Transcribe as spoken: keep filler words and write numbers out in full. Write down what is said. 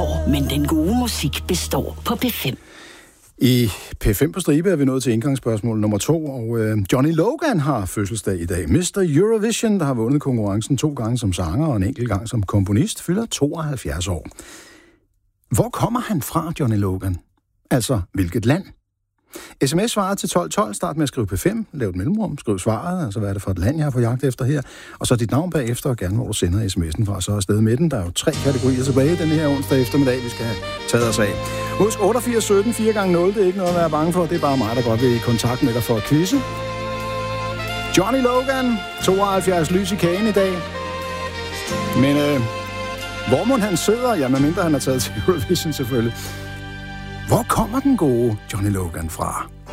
udgår, men den gode musik består på P fem. I P fem på stribe er vi nået til indgangsspørgsmål nummer to, og øh, Johnny Logan har fødselsdag i dag. mister Eurovision, der har vundet konkurrencen to gange som sanger og en enkelt gang som komponist, fylder tooghalvfjerds år. Hvor kommer han fra, Johnny Logan? Altså, hvilket land? S M S-svaret til tolv tolv, start med at skrive P fem, lav et mellemrum, skriv svaret, altså hvad er det for et land, jeg er på jagt efter her, og så dit navn bagefter, og gerne hvor du sender sms'en fra, så er afsted med den. Der er jo tre kategorier tilbage den her onsdag eftermiddag, vi skal have taget os af. Husk otteogfirs sytten, fire gange nul, det er ikke noget at være bange for, det er bare mig, der godt vil i kontakt med dig for at quizze. Johnny Logan, tooghalvfjerds lys i kagen i dag. Men øh, hvor må han sidder? Ja, medmindre han er taget til Eurovision selvfølgelig. Hvor kommer den gode Johnny Logan fra?